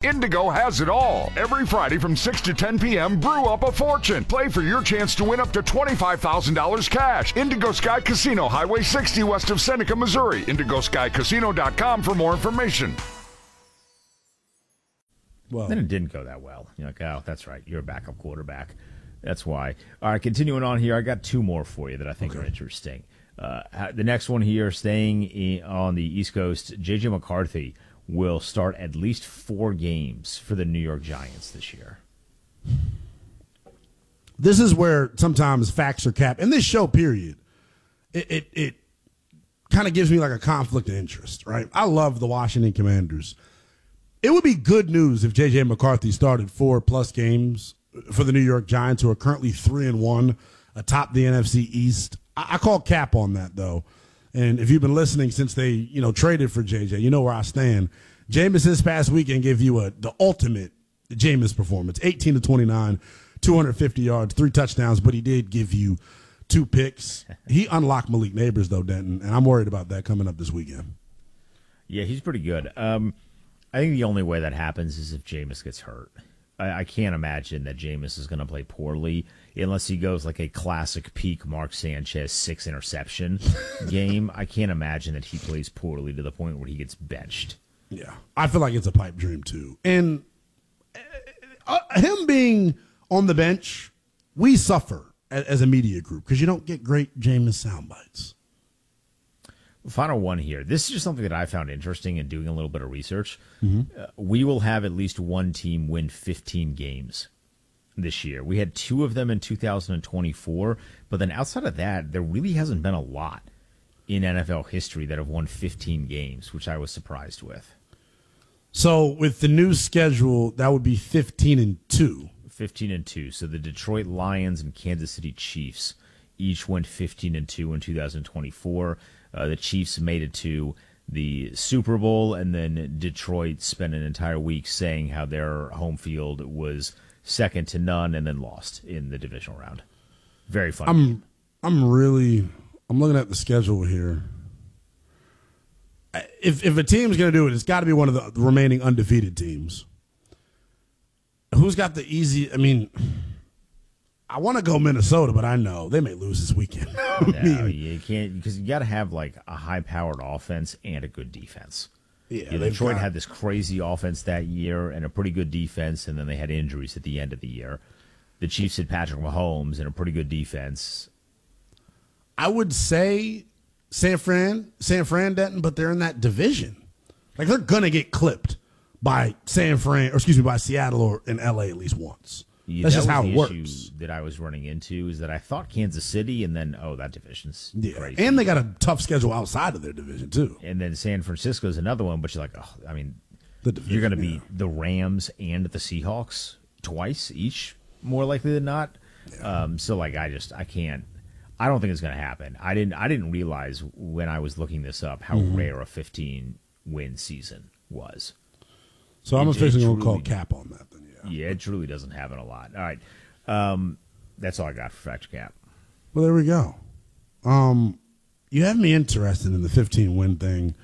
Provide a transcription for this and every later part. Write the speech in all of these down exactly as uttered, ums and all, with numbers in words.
Indigo has it all. Every Friday from six to ten p.m., brew up a fortune. Play for your chance to win up to twenty-five thousand dollars cash. Indigo Sky Casino, Highway sixty west of Seneca, Missouri. indigo sky casino dot com for more information. Well, then it didn't go that well. You're like, oh, that's right. You're a backup quarterback. That's why. All right, continuing on here, I got two more for you that I think okay. are interesting. Uh, the next one here, staying in, on the East Coast, J J McCarthy will start at least four games for the New York Giants this year. This is where sometimes facts are capped. In this show, period, it it, it kind of gives me like a conflict of interest, right? I love the Washington Commanders. It would be good news if J J McCarthy started four-plus games for the New York Giants, who are currently three and one atop the N F C East. I, I call cap on that, though. And if you've been listening since they, you know, traded for J J, you know where I stand. Jameis this past weekend gave you a the ultimate Jameis performance, eighteen to twenty-nine, two hundred fifty yards, three touchdowns, but he did give you two picks. He unlocked Malik Neighbors, though, Denton, and I'm worried about that coming up this weekend. Yeah, he's pretty good. Um, I think the only way that happens is if Jameis gets hurt. I, I can't imagine that Jameis is going to play poorly unless he goes like a classic peak Mark Sanchez six interception game. I can't imagine that he plays poorly to the point where he gets benched. Yeah, I feel like it's a pipe dream too. And uh, him being on the bench, we suffer as, as a media group because you don't get great Jameis sound bites. Final one here. This is just something that I found interesting in doing a little bit of research. Mm-hmm. Uh, we will have at least one team win fifteen games this year. We had two of them in two thousand twenty-four, but then outside of that, there really hasn't been a lot in N F L history that have won fifteen games, which I was surprised with. So with the new schedule, that would be fifteen and two. fifteen and two. So the Detroit Lions and Kansas City Chiefs each went fifteen and two in two thousand twenty-four. Uh, the Chiefs made it to the Super Bowl, and then Detroit spent an entire week saying how their home field was second to none, and then lost in the divisional round. Very fun. I'm, game. I'm really, I'm looking at the schedule here. If if a team's going to do it, it's got to be one of the remaining undefeated teams. Who's got the easy? I mean, I want to go Minnesota, but I know they may lose this weekend. I No, mean, you can't, because you got to have like a high-powered offense and a good defense. Yeah, Yeah, they've Detroit got- had this crazy offense that year and a pretty good defense, and then they had injuries at the end of the year. The Chiefs had Patrick Mahomes and a pretty good defense. I would say San Fran, San Fran, Denton, but they're in that division. Like they're gonna get clipped by San Fran, or excuse me, by Seattle or in L A at least once. Yeah, That's that just was how the it issue works. that I was running into is that I thought Kansas City, and then, oh, that division's Yeah, crazy. and they got a tough schedule outside of their division too. And then San Francisco's another one, but you're like, oh, I mean, The division, you're going to yeah. beat the Rams and the Seahawks twice each, more likely than not. Yeah. Um, so, like, I just, I can't, I don't think it's going to happen. I didn't, I didn't realize when I was looking this up how Mm-hmm. rare a fifteen-win season was. So I'm It- officially it gonna call truly- cap on that. Then yeah. Yeah, it truly doesn't happen a lot. All right. Um, that's all I got for Fracture Cap. Well, there we go. Um, you have me interested in the fifteen win thing.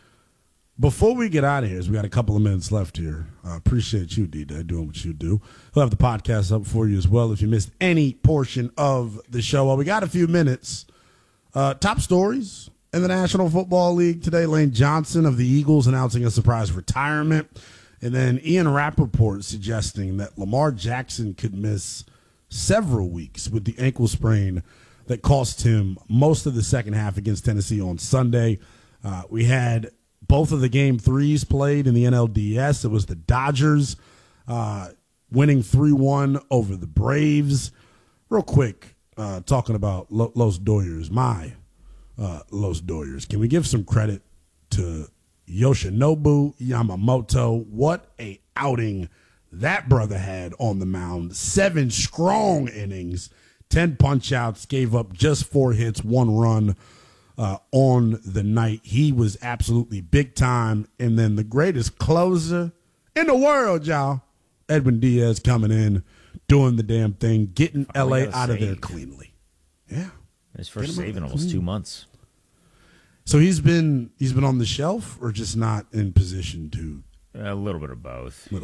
Before we get out of here, as we got a couple of minutes left here, I appreciate you, D-Day, doing what you do. We'll have the podcast up for you as well if you missed any portion of the show. Well, we got a few minutes. Uh, top stories in the National Football League today. Lane Johnson of the Eagles announcing a surprise retirement. And then Ian Rappaport suggesting that Lamar Jackson could miss several weeks with the ankle sprain that cost him most of the second half against Tennessee on Sunday. Uh, we had both of the game threes played in the N L D S. It was the Dodgers uh, winning three one over the Braves. Real quick, uh, talking about Lo- Los Doyers, my uh, Los Doyers. Can we give some credit to Yoshinobu Yamamoto? What a outing that brother had on the mound. Seven strong innings, ten punch-outs, gave up just four hits, one run uh, on the night. He was absolutely big time. And then the greatest closer in the world, y'all, Edwin Diaz coming in, doing the damn thing, getting L A out of there cleanly. Yeah. His first Get him out save in of almost clean. two months. So he's been he's been on the shelf or just not in position to A little bit of both.